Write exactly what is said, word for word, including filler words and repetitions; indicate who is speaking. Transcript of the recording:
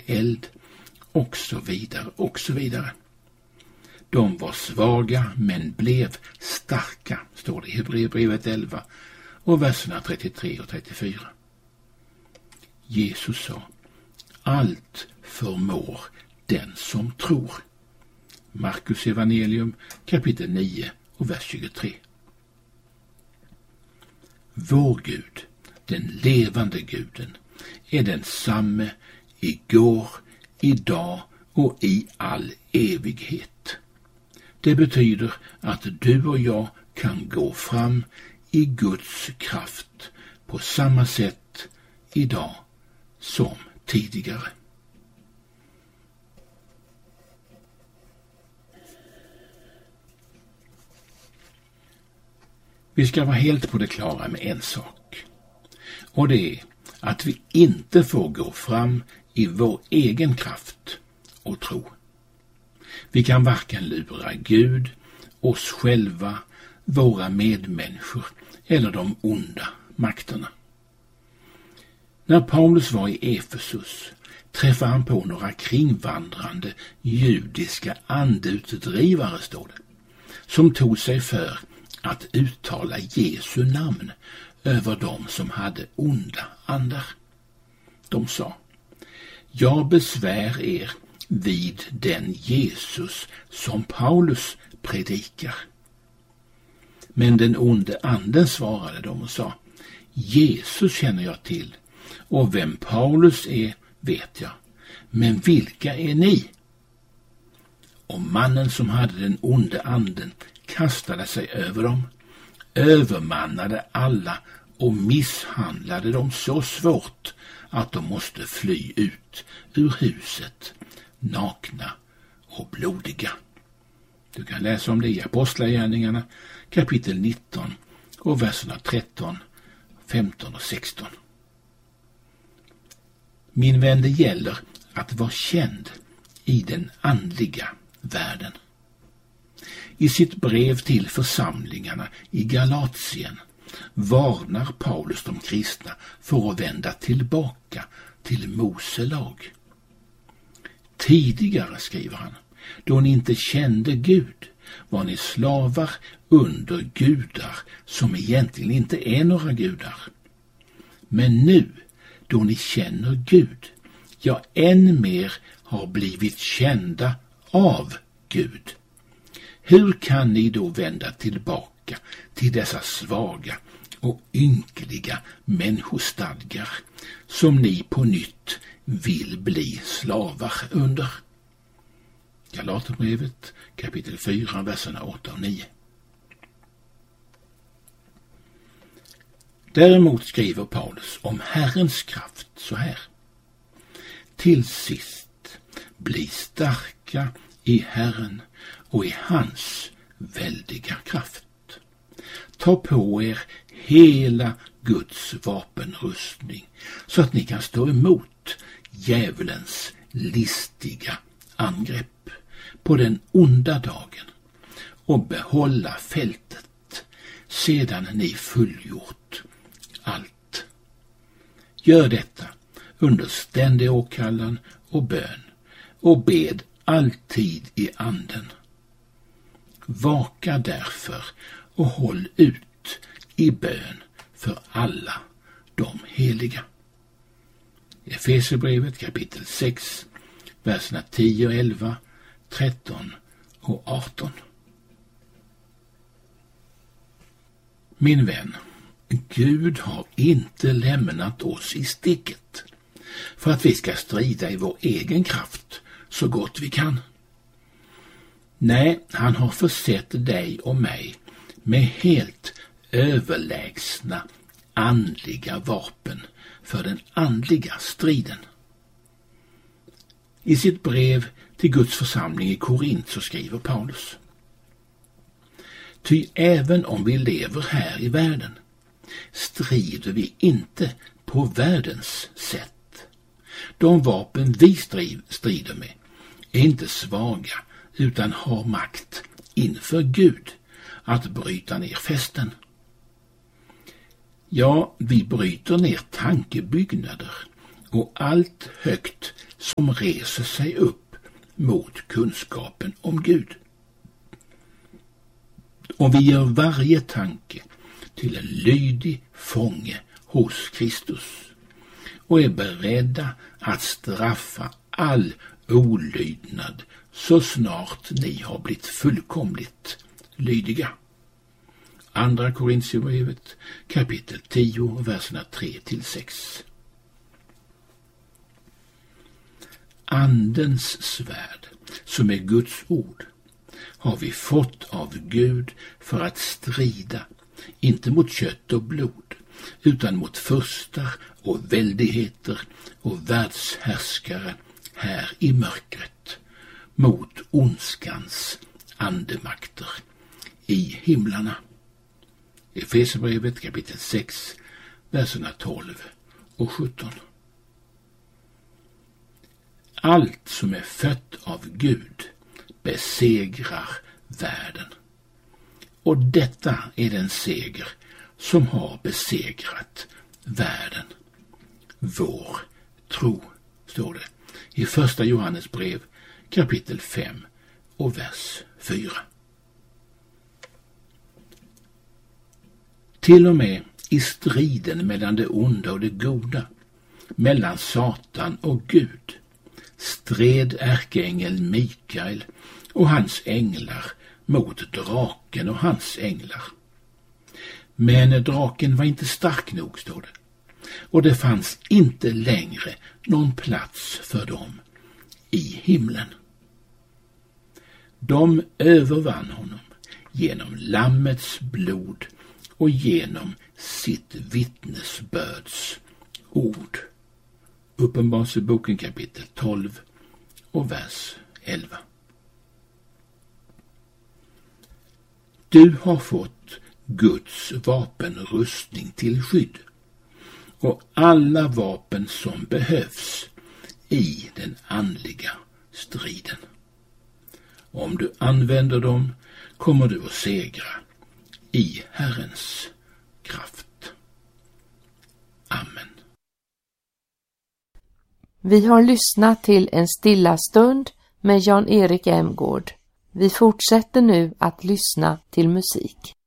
Speaker 1: eld och så vidare och så vidare. De var svaga men blev starka, står det i Hebreerbrevet elva och verserna trettiotre och trettiofyra. Jesus sa: allt förmår den som tror. Markus evangelium kapitel nio och vers tjugotre. Vår Gud, den levande guden, är densamme igår, idag och i all evighet. Det betyder att du och jag kan gå fram i Guds kraft på samma sätt idag som tidigare. Vi ska vara helt på det klara med en sak. Och det är att vi inte får gå fram i vår egen kraft och tro. Vi kan varken lura Gud, oss själva, våra medmänniskor eller de onda makterna. När Paulus var i Efesus träffade han på några kringvandrande judiska andeutdrivare, står det, som tog sig för att uttala Jesu namn över dem som hade onda andar. De sa: jag besvär er vid den Jesus som Paulus predikar. Men den onde anden svarade dem och sa: Jesus känner jag till, och vem Paulus är vet jag, men vilka är ni? Och mannen som hade den onde anden kastade sig över dem, övermannade alla och misshandlade dem så svårt att de måste fly ut ur huset, nakna och blodiga. Du kan läsa om det i Apostlagärningarna kapitel nitton och verserna tretton, femton och sexton. Min vän, det gäller att vara känd i den andliga världen. I sitt brev till församlingarna i Galatien varnar Paulus de kristna för att vända tillbaka till Mose lag. Tidigare, skriver han, då ni inte kände Gud, var ni slavar under gudar som egentligen inte är några gudar. Men nu, då ni känner Gud, ja, än mer har blivit kända av Gud, hur kan ni då vända tillbaka till dessa svaga och ynkliga människostadgar som ni på nytt vill bli slavar under? Galaterbrevet kapitel fyra, verserna åtta och nio. Däremot skriver Paulus om Herrens kraft så här: till sist bli starka i Herren och i hans väldiga kraft. Ta på er hela Guds vapenrustning så att ni kan stå emot djävulens listiga angrepp på den onda dagen och behålla fältet sedan ni fullgjort allt. Gör detta under ständig åkallan och bön och bed alltid i anden. Vaka därför och håll ut i bön för alla de heliga. Efesierbrevet kapitel sex, verserna tio och elva, tretton och arton. Min vän, Gud har inte lämnat oss i sticket för att vi ska strida i vår egen kraft så gott vi kan. Nej, han har försett dig och mig med helt överlägsna andliga vapen för den andliga striden. I sitt brev till Guds församling i Korint så skriver Paulus: ty även om vi lever här i världen strider vi inte på världens sätt. De vapen vi strider med är inte svaga utan har makt inför Gud att bryta ner fästen. Ja, vi bryter ner tankebyggnader och allt högt som reser sig upp mot kunskapen om Gud. Om vi gör varje tanke till en lydig fånge hos Kristus och är beredda att straffa all olydnad så snart ni har blivit fullkomligt lydiga. Andra Korintierbrevet kapitel tio, verserna tre till sex. Andens svärd, som är Guds ord, har vi fått av Gud för att strida, inte mot kött och blod, utan mot furstar och väldigheter och världshärskare här i mörkret, mot ondskans andemakter i himlarna. Efesierbrevet kapitel sex, verserna tolv och sjutton. Allt som är fött av Gud besegrar världen. Och detta är den seger som har besegrat världen. Vår tro, står det i första Johannes brev kapitel fem och vers fyra. Till och med i striden mellan det onda och det goda, mellan Satan och Gud, stred ärkeängeln Mikael och hans änglar mot draken och hans änglar. Men draken var inte stark nog, står det, och det fanns inte längre någon plats för dem i himlen. De övervann honom genom lammets blod och genom sitt vittnesbörds ord. Uppenbarelseboken kapitel tolv och vers elva. Du har fått Guds vapenrustning till skydd och alla vapen som behövs i den andliga striden. Om du använder dem kommer du att segra i Herrens kraft. Amen.
Speaker 2: Vi har lyssnat till en stilla stund med Jan-Erik Emgård. Vi fortsätter nu att lyssna till musik.